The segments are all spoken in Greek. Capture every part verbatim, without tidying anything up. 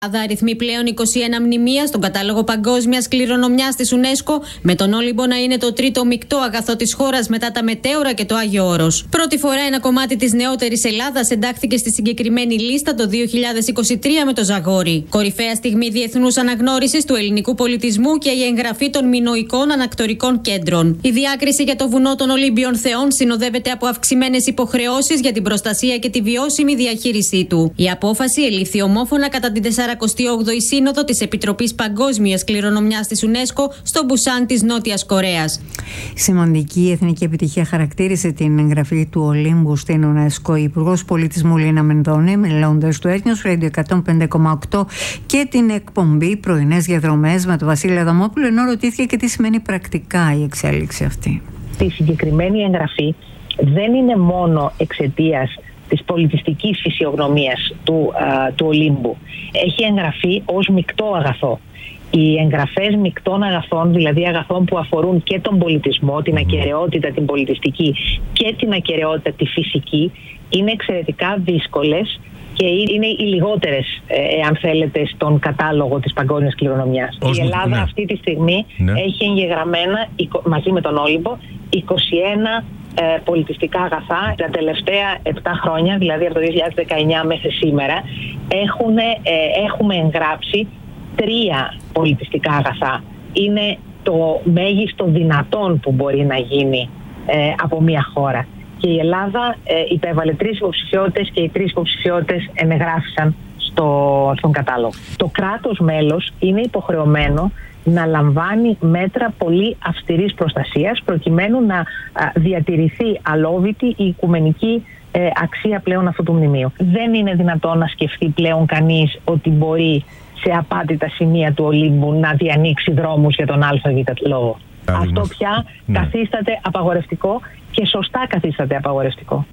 Αριθμεί πλέον είκοσι ένα μνημεία στον κατάλογο παγκόσμιας κληρονομιάς της UNESCO, με τον Όλυμπο να είναι το τρίτο μεικτό αγαθό της χώρας μετά τα μετέωρα και το Άγιο Όρος. Πρώτη φορά ένα κομμάτι της νεότερης Ελλάδας εντάχθηκε στη συγκεκριμένη λίστα το δύο χιλιάδες είκοσι τρία με το Ζαγόρι. Κορυφαία στιγμή διεθνούς αναγνώρισης του ελληνικού πολιτισμού και η εγγραφή των μινωικών ανακτορικών κέντρων. Η διάκριση για το βουνό των Ολύμπιων Θεών συνοδεύεται από αυξημένες υποχρεώσεις για την προστασία και τη βιώσιμη διαχείρισή του. Η απόφαση ελήφθη ομόφωνα κατά την σαρακοστή όγδοη Σύνοδο της Επιτροπής Παγκόσμιας Κληρονομιάς της UNESCO στο Μπουσάν της Νότιας Κορέας. Σημαντική εθνική επιτυχία χαρακτήρισε την εγγραφή του Ολύμπου στην UNESCO η Υπουργός Πολιτισμού Λίνα Μενδώνη, μιλώντας του Έθνιους Radio εκατόν πέντε κόμμα οκτώ και την εκπομπή Πρωινές Διαδρομές με τον Βασίλη Αδαμόπουλο, ενώ ρωτήθηκε και τι σημαίνει πρακτικά η εξέλιξη αυτή. Η συγκεκριμένη εγγραφή δεν είναι μόνο εξαιτίας της πολιτιστικής φυσιογνωμίας του, α, του Ολύμπου. Έχει εγγραφεί ως μεικτό αγαθό. Οι εγγραφές μεικτών αγαθών, δηλαδή αγαθών που αφορούν και τον πολιτισμό, την ακεραιότητα την πολιτιστική και την ακεραιότητα τη φυσική, είναι εξαιρετικά δύσκολες και είναι οι λιγότερες, εάν θέλετε, στον κατάλογο της παγκόσμιας κληρονομιάς. Ως η Ελλάδα ναι. αυτή τη στιγμή ναι. έχει εγγεγραμμένα, μαζί με τον Όλυμπο, είκοσι ένα Ε, πολιτιστικά αγαθά. Τα τελευταία επτά χρόνια, δηλαδή από το δύο χιλιάδες δεκαεννιά μέχρι σήμερα, έχουν, ε, έχουμε εγγράψει τρία πολιτιστικά αγαθά. Είναι το μέγιστο δυνατόν που μπορεί να γίνει ε, από μια χώρα. Και η Ελλάδα ε, υπέβαλε τρεις υποψηφιότητες και οι τρεις υποψηφιότητες ενεγράφησαν στο, στον κατάλογο. Το κράτος μέλος είναι υποχρεωμένο να λαμβάνει μέτρα πολύ αυστηρής προστασίας προκειμένου να διατηρηθεί αλόβητη η οικουμενική ε, αξία πλέον αυτού του μνημείου. Δεν είναι δυνατόν να σκεφτεί πλέον κανείς ότι μπορεί σε απάτητα σημεία του Ολύμπου να διανοίξει δρόμους για τον ΑΒ λόγο. Αυτό πια ναι. καθίσταται απαγορευτικό και σωστά καθίσταται απαγορευτικό.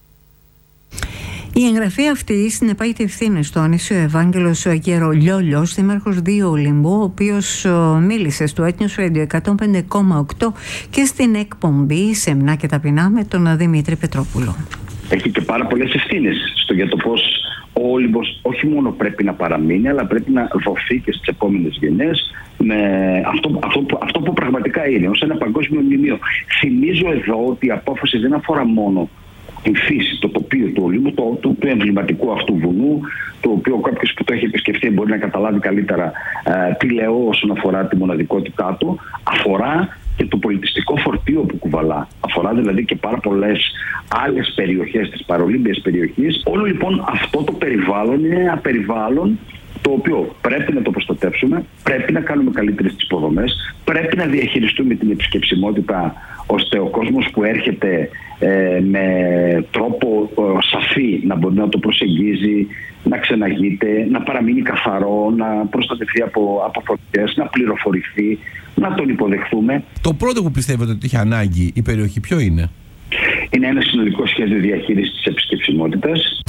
Η εγγραφή αυτή συνεπάγεται ευθύνη στο τόνισε ο Ευάγγελος Γερολιόλιος, δήμαρχος δύο Ολύμπου, ο οποίος μίλησε στο Έθνιος Radio εκατόν πέντε κόμμα οκτώ και στην εκπομπή Σεμνά και Ταπεινά με τον Δημήτρη Πετρόπουλο. Έχει και πάρα πολλές ευθύνες στο για το πώς ο Όλυμπος όχι μόνο πρέπει να παραμείνει, αλλά πρέπει να δοθεί και στις επόμενες γενιές με αυτό, αυτό, που, αυτό που πραγματικά είναι, ως ένα παγκόσμιο μνημείο. Θυμίζω εδώ ότι η απόφαση δεν αφορά μόνο την φύση, το τοπίο του Ολύμπου, το, το, το εμβληματικού αυτού βουνού, το οποίο κάποιος που το έχει επισκεφτεί μπορεί να καταλάβει καλύτερα ε, τι λέω όσον αφορά τη μοναδικότητά του. Αφορά και το πολιτιστικό φορτίο που κουβαλά. Αφορά δηλαδή και πάρα πολλές άλλες περιοχές της παρολύμπιας περιοχής. Όλο λοιπόν αυτό το περιβάλλον είναι ένα περιβάλλον το οποίο πρέπει να το προστατεύσουμε, πρέπει να κάνουμε καλύτερες τις υποδομές, πρέπει να διαχειριστούμε την επισκεψιμότητα ώστε ο κόσμος που έρχεται ε, με τρόπο ε, σαφή να μπορεί να το προσεγγίζει, να ξεναγείται, να παραμείνει καθαρό, να προστατευτεί από, από φωτιές, να πληροφορηθεί, να τον υποδεχθούμε. Το πρώτο που πιστεύετε ότι έχει ανάγκη η περιοχή ποιο είναι? Είναι ένα συνολικό σχέδιο διαχείρισης της επισκεψιμότητας.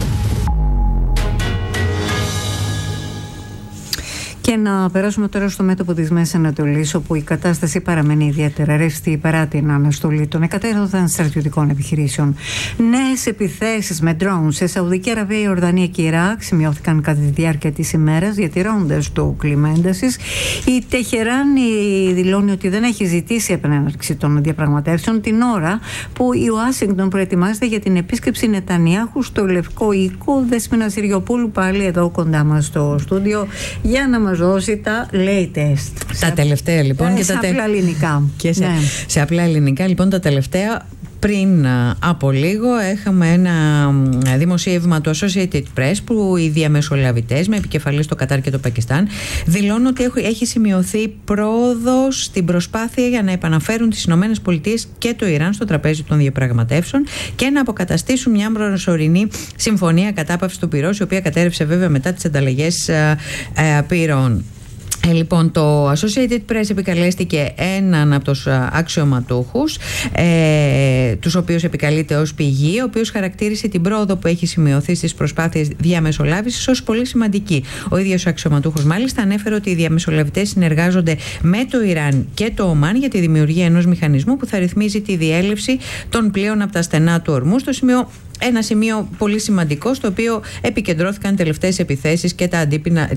Και να περάσουμε τώρα στο μέτωπο της Μέσης Ανατολής, όπου η κατάσταση παραμένει ιδιαίτερα ρευστή παρά την αναστολή των εκατέρωθεν στρατιωτικών επιχειρήσεων. Νέες επιθέσεις με drones σε Σαουδική Αραβία, Ιορδανία και Ιράκ σημειώθηκαν κατά τη διάρκεια της ημέρας, διατηρώντας το κλίμα έντασης. Η Τεχεράνη δηλώνει ότι δεν έχει ζητήσει επανέναρξη των διαπραγματεύσεων την ώρα που η Ουάσιγκτον προετοιμάζεται για την επίσκεψη Νετανιάχου στο Λευκό Οίκο. Δέσποινα Συριοπούλου πάλι εδώ κοντά μας στο στούντιο για να μας δώσει τα latest. Τα σε... τελευταία λοιπόν. Ε, και σε τα απλά ελληνικά. Και σε, ναι. σε απλά ελληνικά λοιπόν τα τελευταία. Πριν από λίγο έχαμε ένα δημοσίευμα του Associated Press που οι διαμεσολαβητές με επικεφαλής το Κατάρ και το Πακιστάν δηλώνουν ότι έχει σημειωθεί πρόοδος στην προσπάθεια για να επαναφέρουν τις Ηνωμένες Πολιτείες και το Ιράν στο τραπέζι των διαπραγματεύσεων και να αποκαταστήσουν μια προσωρινή συμφωνία κατάπαυσης του πυρός, η οποία κατέρευσε βέβαια μετά τις ανταλλαγές πυρών. Ε, λοιπόν, το Associated Press επικαλέστηκε έναν από τους αξιωματούχους, ε, τους οποίους επικαλείται ως πηγή, ο οποίος χαρακτήρισε την πρόοδο που έχει σημειωθεί στις προσπάθειες διαμεσολάβησης ως πολύ σημαντική. Ο ίδιος ο αξιωματούχος μάλιστα ανέφερε ότι οι διαμεσολαβητές συνεργάζονται με το Ιράν και το Ομάν για τη δημιουργία ενός μηχανισμού που θα ρυθμίζει τη διέλευση των πλοίων από τα στενά του Ορμού, στο σημείο ένα σημείο πολύ σημαντικό στο οποίο επικεντρώθηκαν τελευταίες επιθέσεις και τα αντίπεινα,